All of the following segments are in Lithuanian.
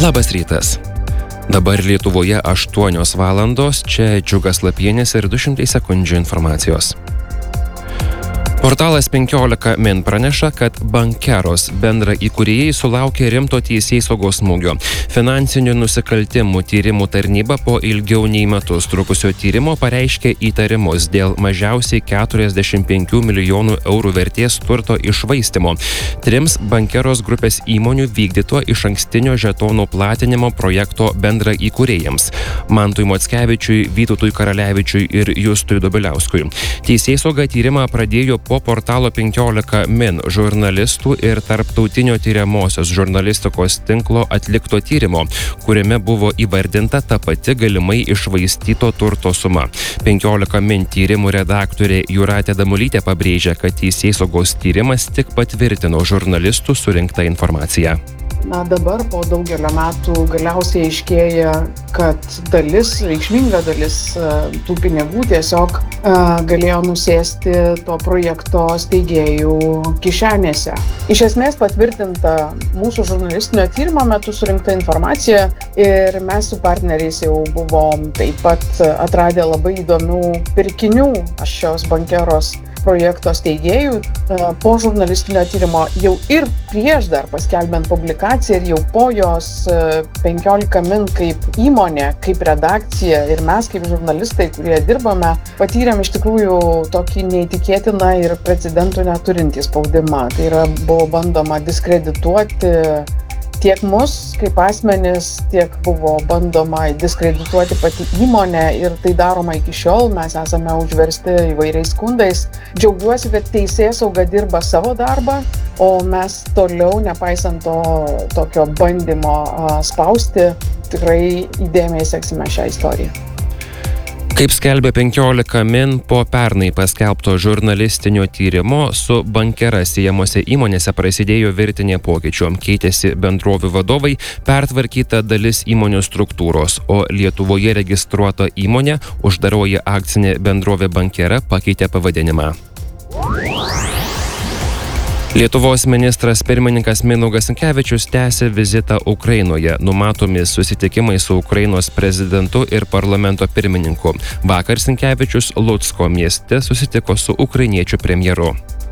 Labas rytas. Dabar Lietuvoje 8 valandos, čia Džiugas Lapienis ir 200 sekundžių informacijos. Portalas 15 min praneša, kad Bankeros bendra įkūrėjai sulaukė rimto teisėsaugos smūgio. Finansinių nusikaltimų tyrimų tarnyba po ilgiau nei metus trukusio tyrimo pareiškė įtarimus dėl mažiausiai 45 milijonų eurų vertės turto iššvaistymo. 3 Bankeros grupės įmonių vykdyto išankstinio žetonų platinimo projekto bendra įkūrėjams – Mantui Mockevičiui, Vytautui Karalevičiui ir Justui Dobiliauskui. Teisėsauga tyrimą pradėjo po portalo 15 min žurnalistų ir tarptautinio tyriamosios žurnalistikos tinklo atlikto tyrimo, kuriame buvo įvardinta ta pati galimai iššvaistyto turto suma. 15 min tyrimų redaktorė Jūratė Damulytė pabrėžia, kad teisėsaugos tyrimas tik patvirtino žurnalistų surinktą informaciją. Dabar po daugelio metų galiausiai aiškėja, kad reikšminga dalis tų pinigų tiesiog galėjo nusėsti to projekto steigėjų kišenėse. Iš esmės patvirtinta mūsų žurnalistinio tyrimo metu surinkta informacija ir mes su partneriais jau buvom taip pat atradę labai įdomių pirkinių šios Bankeros projekto steigėjų po žurnalistinio tyrimo jau ir prieš dar paskelbiant publikaciją ir jau po jos 15 min kaip įmonė, kaip redakcija ir mes kaip žurnalistai, kurie dirbame, patyrėm iš tikrųjų tokį neįtikėtiną ir precedentų neturintį spaudimą. Tai yra, buvo bandoma diskredituoti tiek mus kaip asmenis, tiek buvo bandoma diskredituoti pati įmonė ir tai daroma iki šiol. Mes esame užversti įvairiais skundais. Džiaugiuosi, kad teisėsauga dirba savo darbą, o mes toliau, nepaisant to tokio bandymo spausti, tikrai įdėmiai seksime šią istoriją. Kaip skelbė 15 min, po pernai paskelbto žurnalistinio tyrimo su Bankera siejamose įmonėse prasidėjo virtinė pokyčių. Keitėsi bendrovių vadovai, pertvarkyta dalis įmonių struktūros, o Lietuvoje registruota įmonė, uždaroji akcinė bendrovė Bankera, pakeitė pavadinimą. Lietuvos ministras pirmininkas Mindaugas Sinkevičius tęsia vizitą Ukrainoje. Numatomi susitikimai su Ukrainos prezidentu ir parlamento pirmininku. Vakar Sinkevičius Lucko mieste susitiko su ukrainiečių premjeru.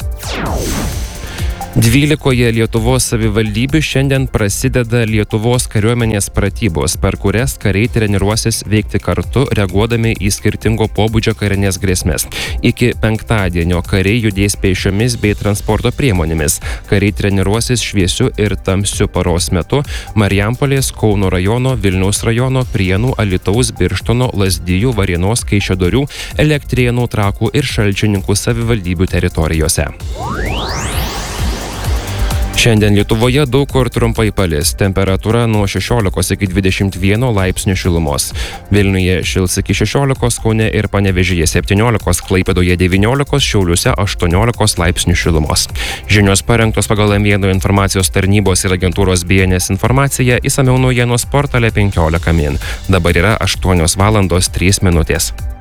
12 Lietuvos savivaldybių šiandien prasideda Lietuvos kariuomenės pratybos, per kurias kariai treniruosis veikti kartu, reaguodami į skirtingo pobūdžio karinės grėsmės. Iki penktadienio kariai judės pėsčiomis bei transporto priemonėmis. Kariai treniruosis šviesiu ir tamsiu paros metu Marijampolės, Kauno rajono, Vilniaus rajono, Prienų, Alytaus, Birštono, Lazdijų, Varėnos, Kaišiadorių, Elektrėnų, Trakų ir Šalčininkų savivaldybių teritorijose. Šiandien Lietuvoje daug kur trumpai palis. Temperatūra nuo 16 iki 21 laipsnių šilumos. Vilniuje šils iki 16, Kaune ir Panevėžyje 17, Klaipėdoje 19, Šiauliuose 18 laipsnių šilumos. Žinios parengtos pagal M1 informacijos tarnybos ir agentūros BNS informaciją, išsamiau naujienos portale 15 min. Dabar yra 8 valandos 3 minutės.